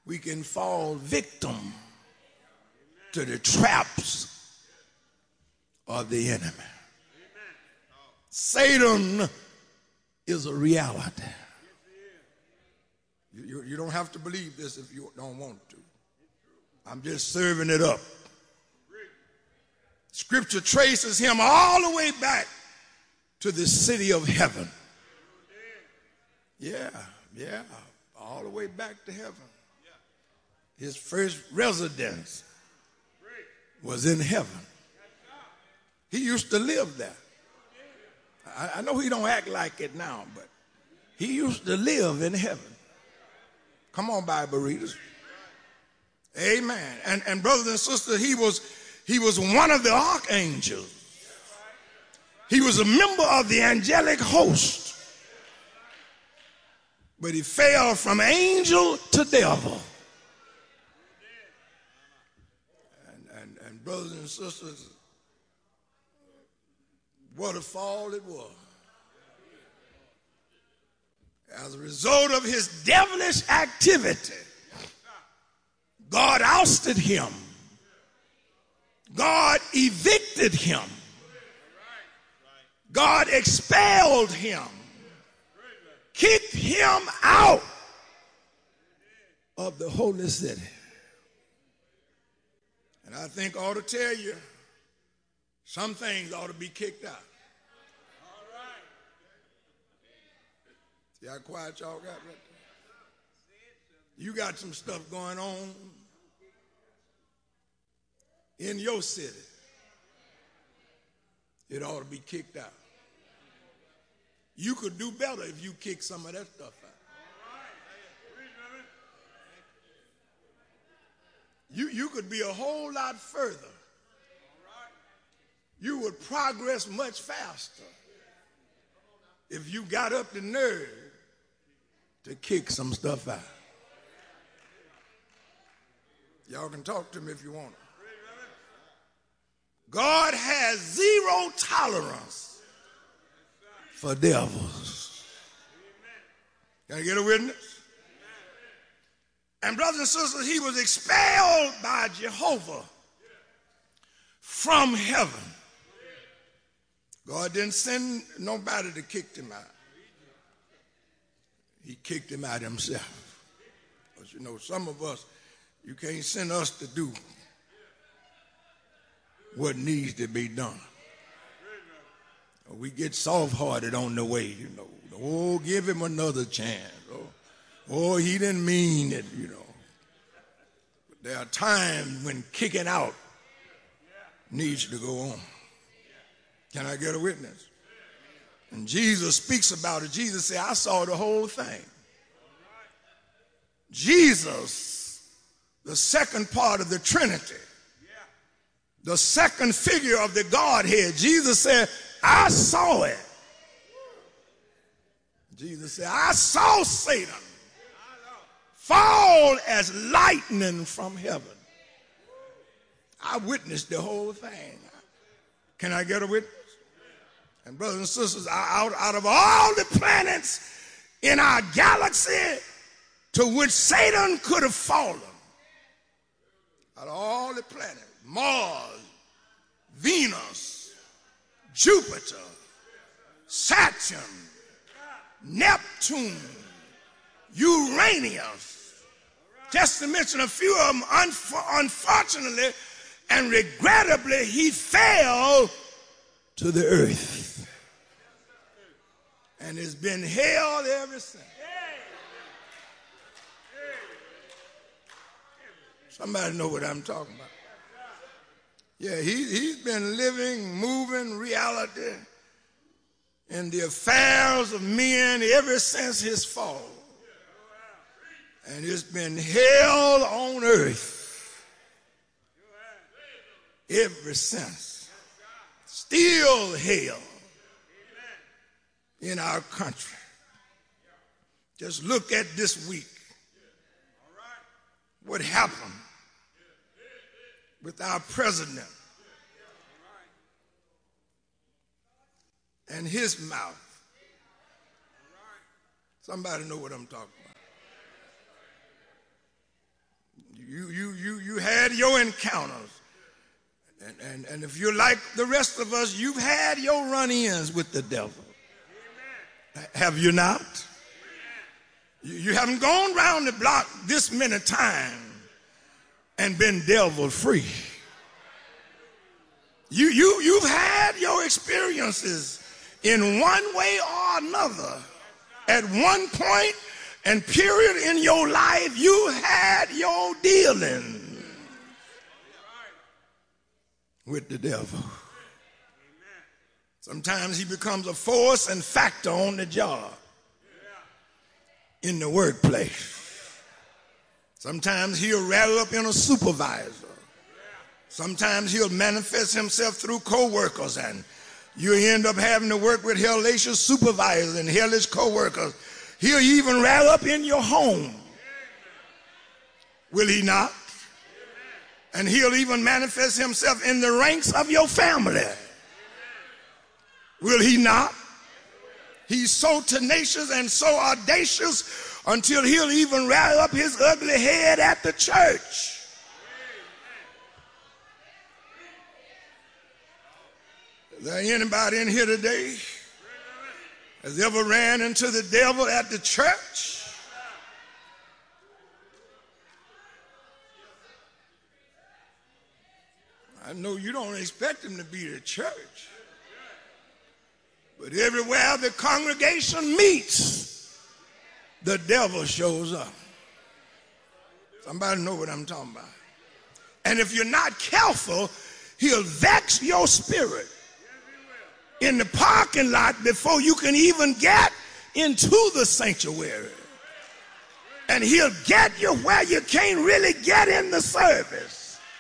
we can fall victim to the traps of the enemy. Satan is a reality. You don't have to believe this if you don't want to. I'm just serving it up. Scripture traces him all the way back to the city of heaven. Yeah, all the way back to heaven. His first residence was in heaven. He used to live there. I know he don't act like it now, but he used to live in heaven. Come on, Bible readers. Amen. And brothers and sisters, he was one of the archangels. He was a member of the angelic host. But he fell from angel to devil. And brothers and sisters, what a fall it was. As a result of his devilish activity, God ousted him. God evicted him. God expelled him. Kicked him out of the holy city. And I think I ought to tell you, some things ought to be kicked out. See how quiet y'all got right there? You got some stuff going on in your city. It ought to be kicked out. You could do better if you kick some of that stuff out. You could be a whole lot further. You would progress much faster if you got up the nerve to kick some stuff out. Y'all can talk to me if you want to. God has zero tolerance for devils. Can I get a witness? And brothers and sisters, he was expelled by Jehovah from heaven. God didn't send nobody to kick him out. He kicked him out himself. But you know, some of us, you can't send us to do what needs to be done. We get soft-hearted on the way, you know. Oh, give him another chance. Oh, he didn't mean it, you know. But there are times when kicking out needs to go on. Can I get a witness? And Jesus speaks about it. Jesus said, I saw the whole thing. Jesus, the second part of the Trinity, the second figure of the Godhead, Jesus said, I saw it. Jesus said, I saw Satan fall as lightning from heaven. I witnessed the whole thing. Can I get a witness? And brothers and sisters, out of all the planets in our galaxy to which Satan could have fallen, out of all the planets, Mars, Venus, Jupiter, Saturn, Neptune, Uranus, just to mention a few of them, unfortunately and regrettably, he fell to the earth and has been held ever since. Somebody know what I'm talking about. Yeah, he's been living, moving reality in the affairs of men ever since his fall. And it's been held on earth ever since. Still held in our country. Just look at this week. What happened with our president and his mouth. Somebody know what I'm talking about. You had your encounters. And if you're like the rest of us, you've had your run-ins with the devil. Amen. Have you not? You haven't gone around the block this many times and been devil free. You've had your experiences in one way or another. At one point and period in your life, you had your dealing with the devil. Sometimes he becomes a force and factor on the job, in the workplace. Sometimes he'll rattle up in a supervisor. Sometimes he'll manifest himself through co-workers, and you end up having to work with hellacious supervisors and hellish co-workers. He'll even rattle up in your home. Will he not? And he'll even manifest himself in the ranks of your family. Will he not? He's so tenacious and so audacious until he'll even rattle up his ugly head at the church. Is there anybody in here today has ever ran into the devil at the church? I know you don't expect him to be at church, but everywhere the congregation meets, the devil shows up. Somebody know what I'm talking about. And if you're not careful, he'll vex your spirit in the parking lot before you can even get into the sanctuary. And he'll get you where you can't really get in the service.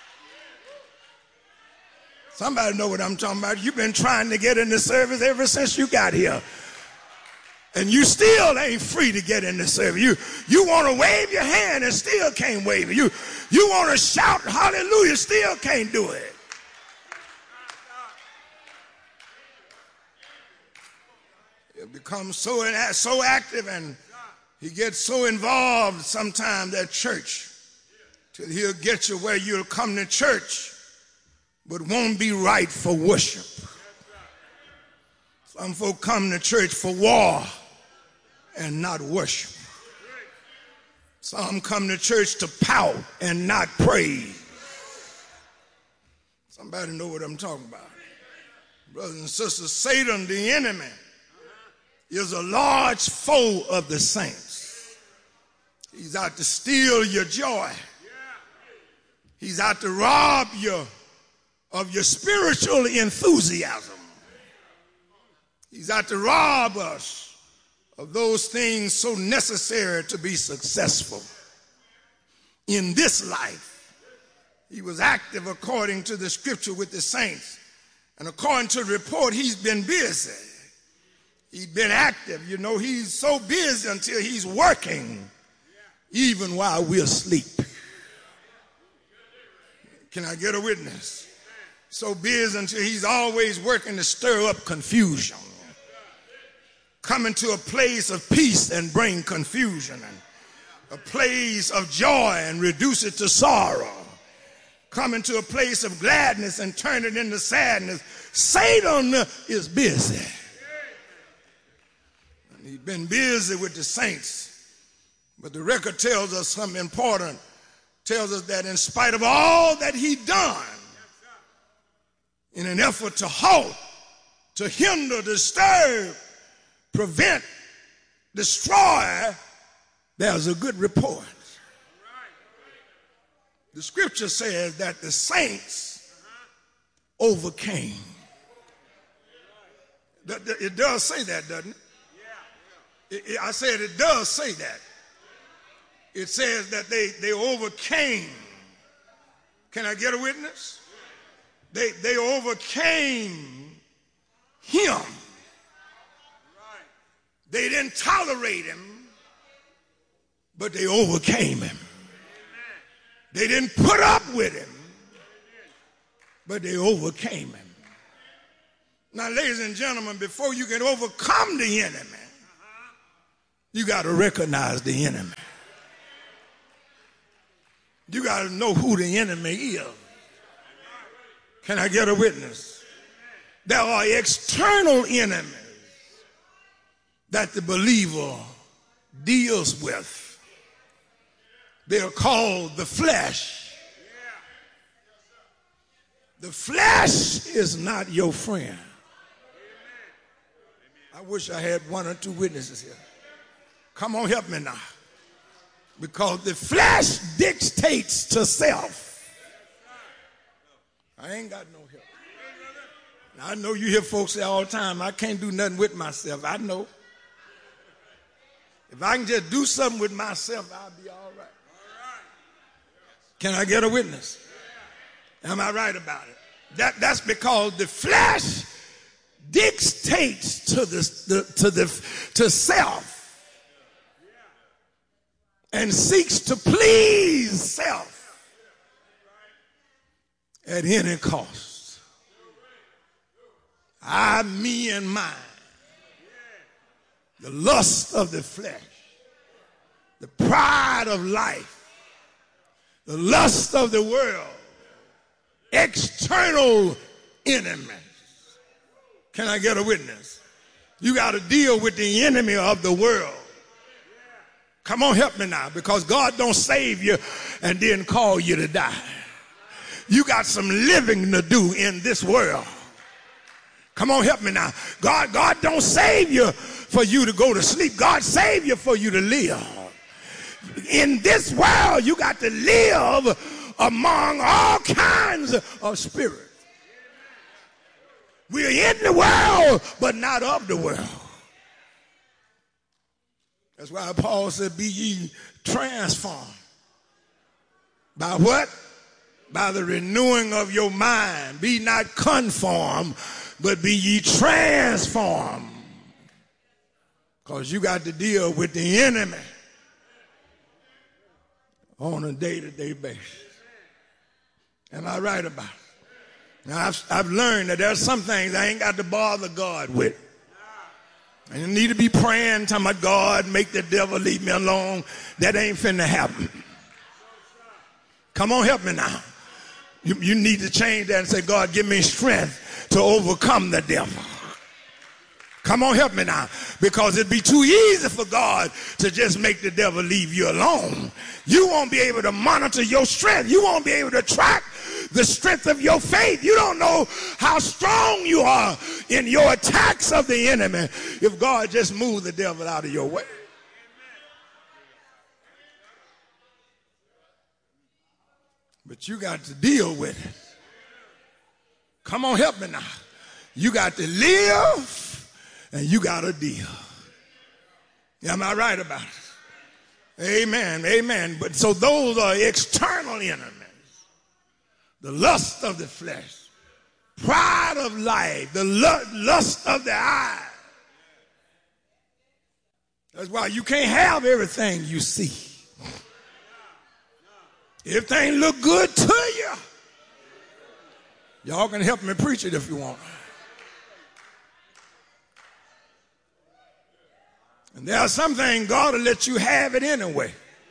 Somebody know what I'm talking about. You've been trying to get in the service ever since you got here. And you still ain't free to get in the service. You want to wave your hand and still can't wave it. You want to shout hallelujah, still can't do it. It becomes so active, and he gets so involved sometimes at church till he'll get you where you'll come to church but won't be right for worship. Some folk come to church for war and not worship. Some come to church to pout and not praise. Somebody know what I'm talking about. Brothers and sisters, Satan, the enemy, is a large foe of the saints. He's out to steal your joy. He's out to rob you of your spiritual enthusiasm. He's out to rob us of those things so necessary to be successful in this life. He was active according to the scripture with the saints, and according to the report, he's been busy. He's been active. You know, he's so busy until he's working even while we're asleep. Can I get a witness? So busy until he's always working to stir up confusion. Coming to a place of peace and bring confusion, and a place of joy and reduce it to sorrow. Coming to a place of gladness and turn it into sadness. Satan is busy. And he's been busy with the saints. But the record tells us something important. Tells us that in spite of all that he done, in an effort to halt, to hinder, disturb, prevent, destroy, there's a good report. The scripture says that the saints overcame. It does say that, doesn't it? I said it does say that. It says that they overcame. Can I get a witness? They overcame him. They didn't tolerate him, but they overcame him. They didn't put up with him, but they overcame him. Now, ladies and gentlemen, before you can overcome the enemy, you got to recognize the enemy. You got to know who the enemy is. Can I get a witness? There are external enemies that the believer deals with. They are called the flesh. The flesh is not your friend. I wish I had one or two witnesses here. Come on, help me now. Because the flesh dictates to self. I ain't got no help. Now, I know you hear folks say all the time, I can't do nothing with myself. I know. If I can just do something with myself, I'll be all right. Can I get a witness? Am I right about it? That's because the flesh dictates to self and seeks to please self at any cost. I, me, and mine. The lust of the flesh, the pride of life, the lust of the world, external enemies. Can I get a witness? You got to deal with the enemy of the world. Come on, help me now, because God don't save you and then call you to die. You got some living to do in this world. Come on, help me now. God don't save you for you to go to sleep. God saved you for you to live. In this world, you got to live among all kinds of spirits. We're in the world, but not of the world. That's why Paul said, be ye transformed. By what? By the renewing of your mind. Be not conformed, but be ye transformed. Because you got to deal with the enemy on a day-to-day basis. Am I right about it? Now, I've learned that there's some things I ain't got to bother God with. I need to be praying, talking about God, make the devil leave me alone. That ain't finna happen. Come on, help me now. You need to change that and say, God, give me strength to overcome the devil. Come on, help me now. Because it'd be too easy for God to just make the devil leave you alone. You won't be able to monitor your strength. You won't be able to track the strength of your faith. You don't know how strong you are in your attacks of the enemy if God just moved the devil out of your way. But you got to deal with it. Come on, help me now. You got to live and you got to deal. Am I right about it? Amen, amen. But so those are external enemies. The lust of the flesh, pride of life, the lust of the eye. That's why you can't have everything you see. Everything look good to you. Y'all can help me preach it if you want. And there are some things God will let you have it anyway.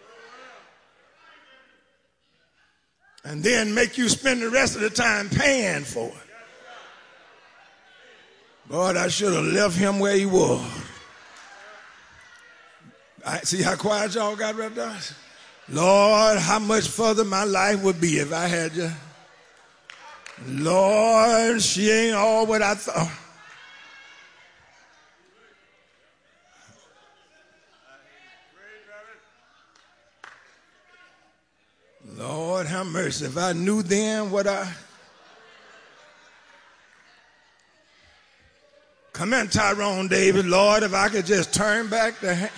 And then make you spend the rest of the time paying for it. Lord, I should have left him where he was. See how quiet y'all got right there? Lord, how much further my life would be if I had you. Lord, she ain't all what I thought. Lord, have mercy. If I knew then what I... Come in, Tyrone David. Lord, if I could just turn back the hand.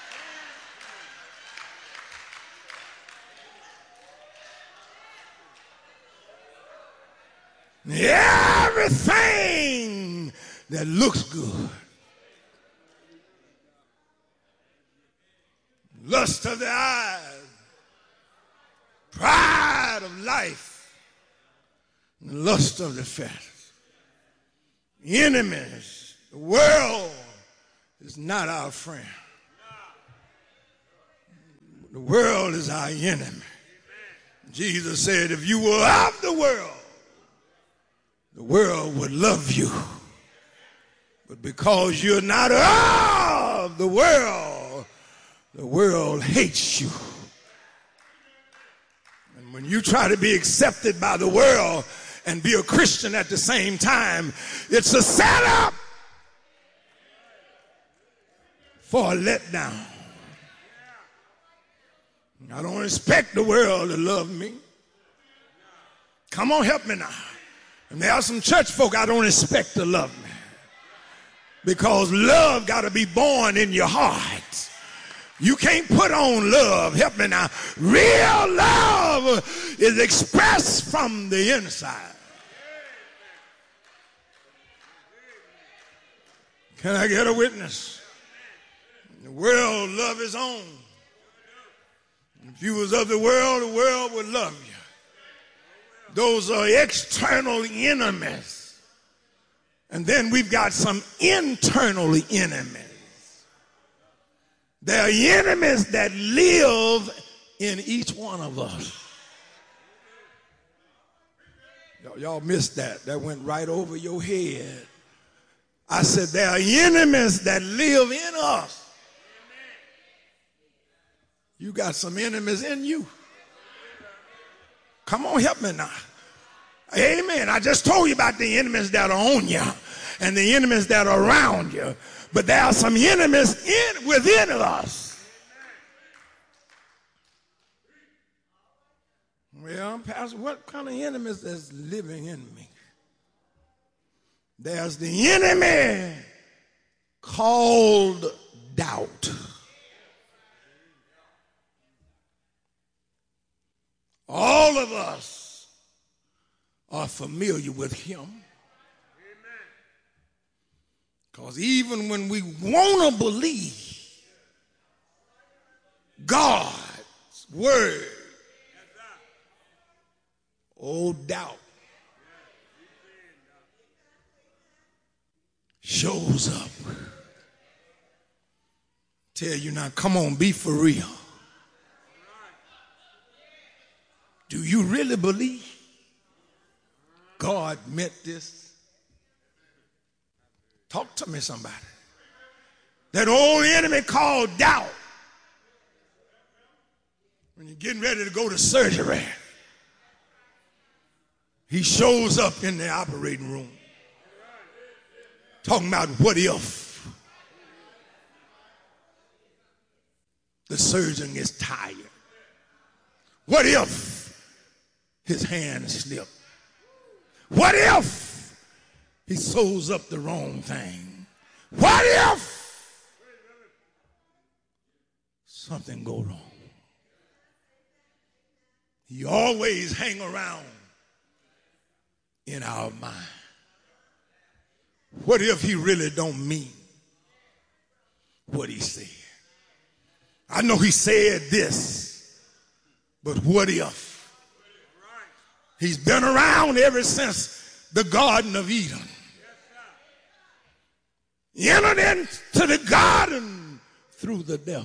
Everything that looks good. Lust of the eyes. Pride of life. And lust of the flesh. Enemies. The world is not our friend. The world is our enemy. Jesus said, if you were of the world would love you. But because you're not of the world hates you. And when you try to be accepted by the world and be a Christian at the same time, it's a setup for a letdown. I don't expect the world to love me. Come on, help me now. And there are some church folk I don't expect to love me. Because love got to be born in your heart. You can't put on love. Help me now. Real love is expressed from the inside. Can I get a witness? The world love his own. If you was of the world would love you. Those are external enemies. And then we've got some internal enemies. There are enemies that live in each one of us. Y'all missed that. That went right over your head. I said there are enemies that live in us. You got some enemies in you. Come on, help me now. Amen. I just told you about the enemies that are on you and the enemies that are around you. But there are some enemies within us. Well, Pastor, what kind of enemies is living in me? There's the enemy called doubt. All of us are familiar with him. Because even when we want to believe God's word, doubt shows up. Tell you now, come on, be for real. Do you really believe God meant this? Talk to me, somebody. That old enemy called doubt. When you're getting ready to go to surgery, he shows up in the operating room talking about what if the surgeon is tired? What if his hand slipped? What if he sews up the wrong thing? What if something go wrong? He always hang around in our mind. What if he really don't mean what he said? I know he said this, but what if? He's been around ever since the Garden of Eden. Entered into the garden through the devil.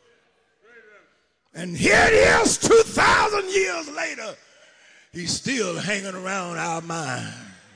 And here it is 2,000 years later. He's still hanging around our mind,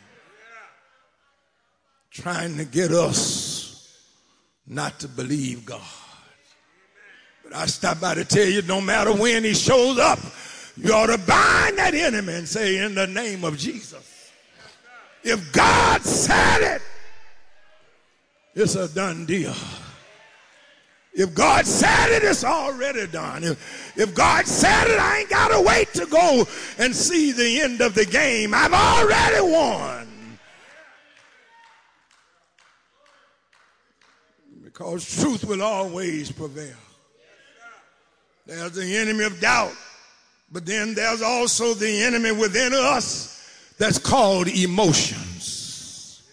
trying to get us not to believe God. But I stop by to tell you, no matter when he shows up, you ought to bind that enemy and say, in the name of Jesus. If God said it, it's a done deal. If God said it, it's already done. If God said it, I ain't got to wait to go and see the end of the game. I've already won. Because truth will always prevail. There's the enemy of doubt. But then there's also the enemy within us that's called emotions.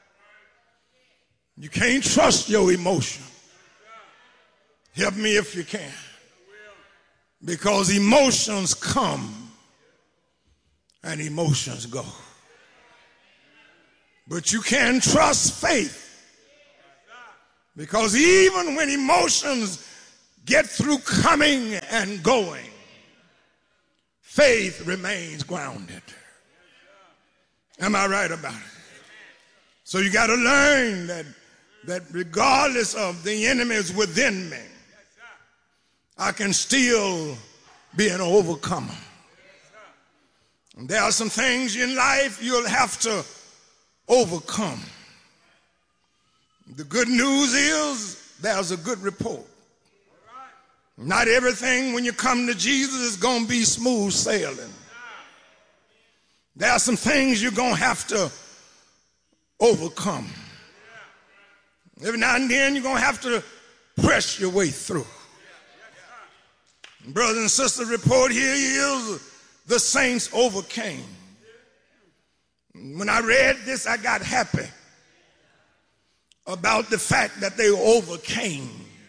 You can't trust your emotion. Help me if you can. Because emotions come and emotions go. But you can trust faith. Because even when emotions get through coming and going, faith remains grounded. Am I right about it? So you got to learn that regardless of the enemies within me, I can still be an overcomer. And there are some things in life you'll have to overcome. The good news is there's a good report. Not everything when you come to Jesus is going to be smooth sailing. There are some things you're going to have to overcome. Every now and then you're going to have to press your way through. Brothers and sisters, report here is the saints overcame. When I read this, I got happy about the fact that they overcame.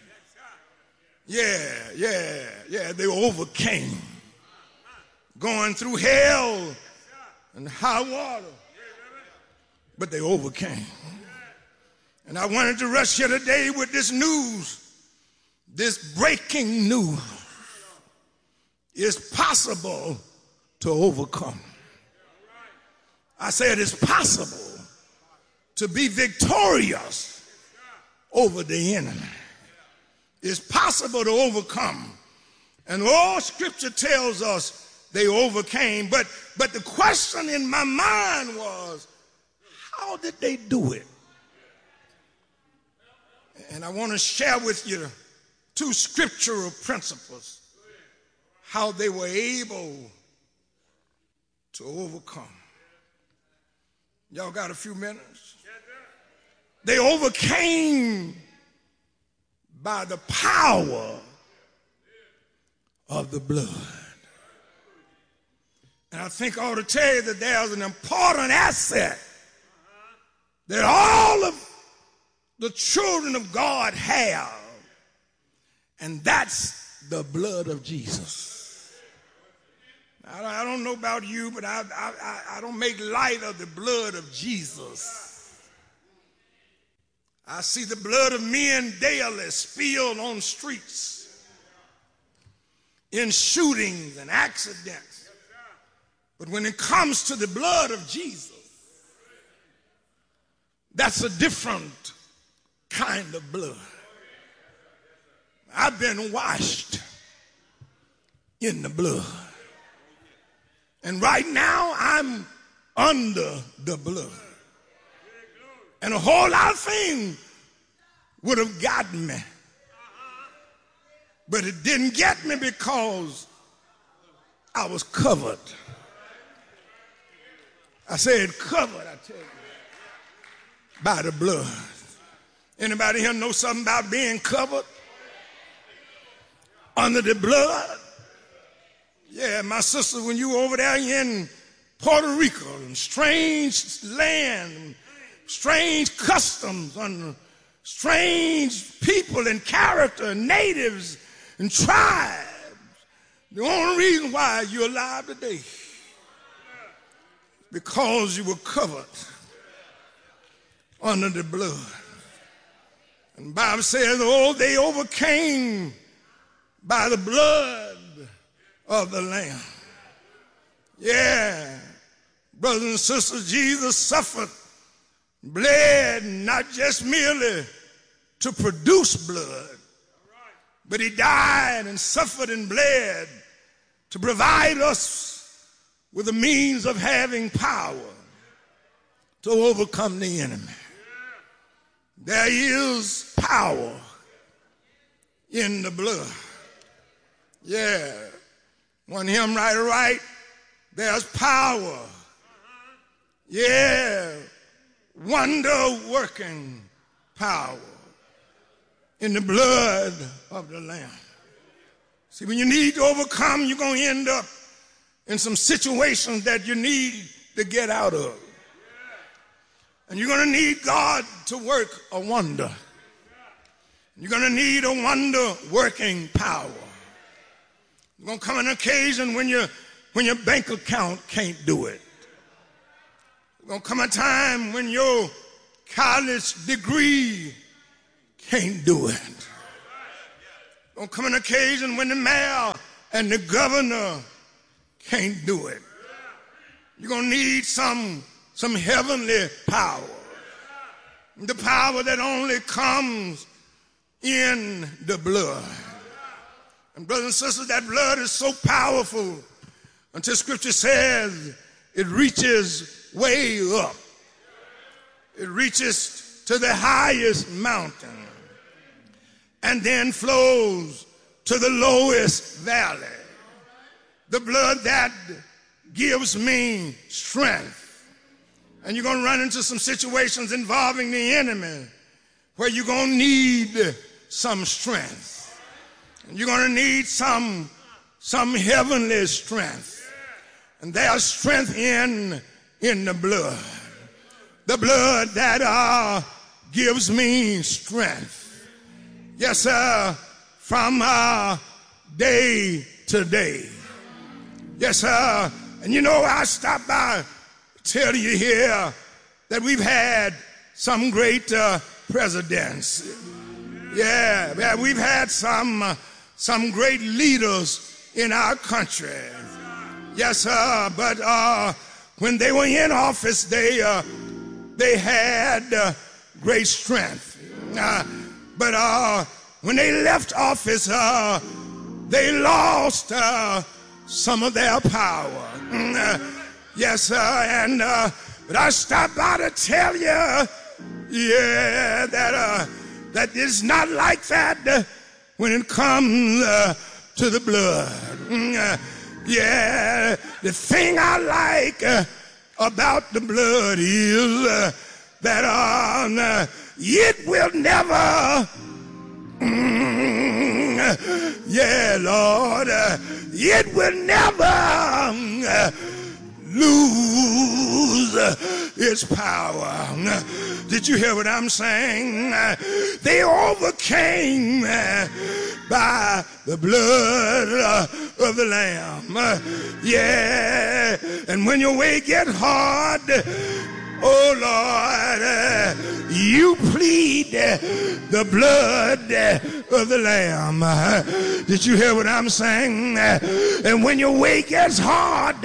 They overcame. Going through hell and high water, but they overcame. And I wanted to rush here today with this news, this breaking news. It's possible to overcome. I said it's possible to be victorious over the enemy. It's possible to overcome. And all scripture tells us they overcame. But the question in my mind was, how did they do it? And I want to share with you two scriptural principles, how they were able to overcome. Y'all got a few minutes? They overcame by the power of the blood. And I think I ought to tell you that there's an important asset that all of the children of God have, and that's the blood of Jesus. I don't know about you, but I don't make light of the blood of Jesus. I see the blood of men daily spilled on streets, in shootings and accidents. But when it comes to the blood of Jesus, that's a different kind of blood. I've been washed in the blood. And right now, I'm under the blood. And a whole lot of things would have gotten me. But it didn't get me because I was covered. I said covered, I tell you, by the blood. Anybody here know something about being covered under the blood? Yeah, my sister, when you over there in Puerto Rico, and strange land, strange customs, and strange people and character, and natives and tribes, the only reason why you're alive today is because you were covered under the blood. And the Bible says, oh, they overcame by the blood of the Lamb. Yeah, brothers and sisters, Jesus suffered, bled, not just merely to produce blood, but he died and suffered and bled to provide us with the means of having power to overcome the enemy. There is power in the blood. Yeah. One hymn writer write, there's power. Yeah. Wonder-working power in the blood of the Lamb. See, when you need to overcome, you're going to end up in some situations that you need to get out of. And you're going to need God to work a wonder. You're going to need a wonder-working power. There's going to come an occasion when your bank account can't do it. There's going to come a time when your college degree can't do it. There's going to come an occasion when the mayor and the governor can't do it. You're going to need some heavenly power. The power that only comes in the blood. And brothers and sisters, that blood is so powerful until Scripture says it reaches way up. It reaches to the highest mountain and then flows to the lowest valley. The blood that gives me strength. And you're going to run into some situations involving the enemy where you're going to need some strength. And you're going to need some heavenly strength. And there's strength in the blood. The blood that gives me strength. Yes, sir, from day to day. Yes, sir. And you know, I stopped by to tell you here that we've had some great presidents. Yeah, we've had some great leaders in our country. Yes, sir. But when they were in office, they had great strength. But when they left office, they lost some of their power. Yes, sir. And but I stopped by to tell you, yeah, that it's not like that when it comes to the blood. Yeah, the thing I like about the blood is that it will never, yeah, Lord, it will never lose its power. Did you hear what I'm saying? They overcame by the blood of the Lamb. Yeah, and when your way get hard, oh Lord, you plead the blood of the Lamb. Did you hear what I'm saying? And when your way gets hard,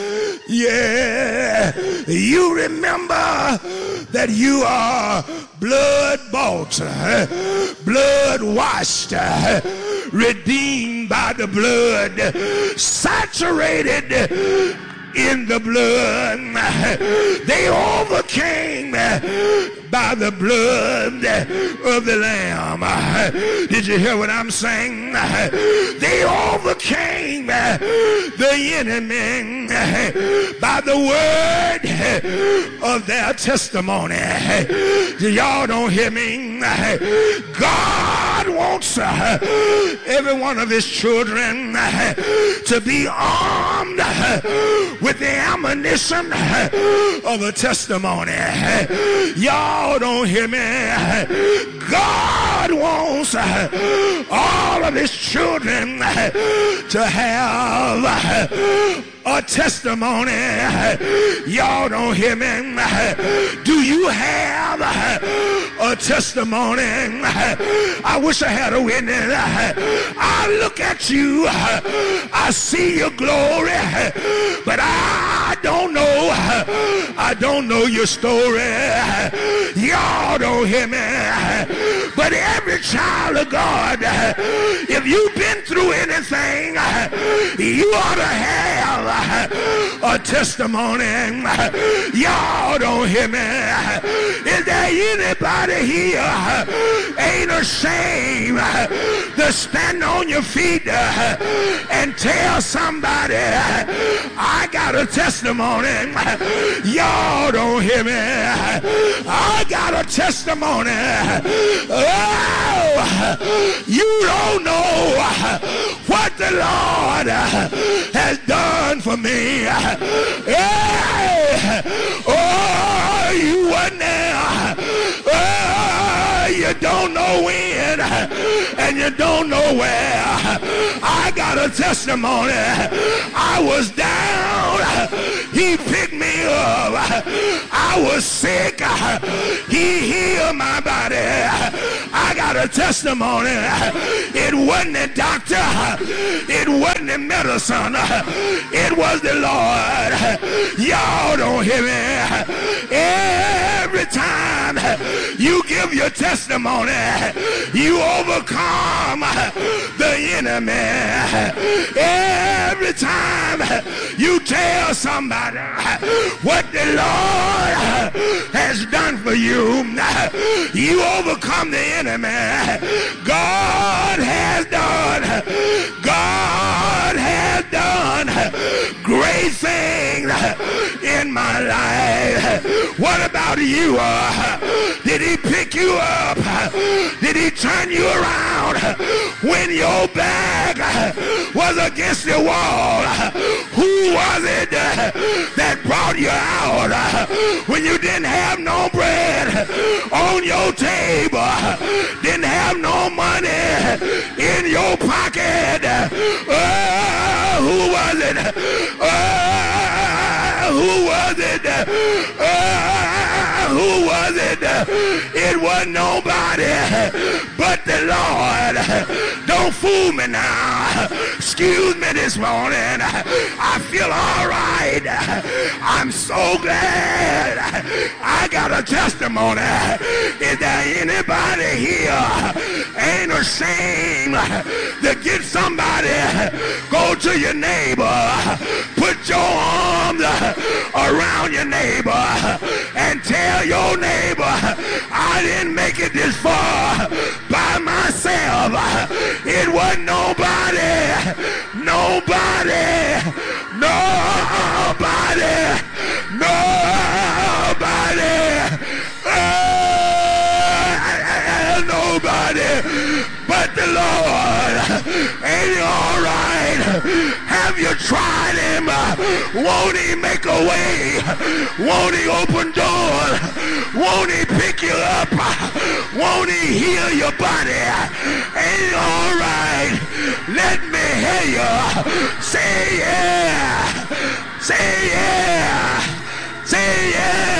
yeah, you remember that you are blood bought, blood washed, redeemed by the blood, saturated in the blood. They overcame by the blood of the Lamb. Did you hear what I'm saying? They overcame the enemy by the word of their testimony. Y'all don't hear me? God wants every one of his children to be armed with the ammunition of a testimony. Y'all don't hear me? God wants all of his children to have a testimony. Y'all don't hear me? Do you have a testimony? I wish I had a witness. I look at you, I see your glory, but I don't know your story. Y'all don't hear me? But every child of God, if you've been through anything, you ought to have a testimony. Y'all don't hear me? Is there anybody here ain't ashamed to stand on your feet and tell somebody, I got a testimony? Y'all don't hear me? I got a testimony. Oh, you don't know what the Lord has done for me. Hey, oh, you weren't there. Oh, you don't know when and you don't know where. I got a testimony. I was down, he picked me up. I was sick, he healed my body. I got a testimony. It wasn't a doctor, It wasn't the medicine. It was the Lord. Y'all don't hear me. Every time you give your testimony, you overcome the enemy. Every time you tell somebody what the Lord has done for you, you overcome the enemy. God has done great things in my life. What about you? Did he pick you up? Did he turn you around when your back was against the wall? Who was it that brought you out when you didn't have no bread on your table, didn't have no money in your pocket? Who was it? Who was it? Who was it? It was nobody but the Lord. Don't fool me now. Excuse me this morning. I feel all right. I'm so glad I got a testimony. Is there anybody here ain't ashamed to get somebody? Go to your neighbor. Put your arms around your neighbor and tell your neighbor, I didn't make it this far by myself. It was nobody. Nobody but the Lord. Ain't he all right? Have you tried him? Won't he make a way? Won't he open doors? Won't he pick you up? Won't he heal your body? Ain't he all right? Let me hear you say yeah. Say yeah. Say yeah.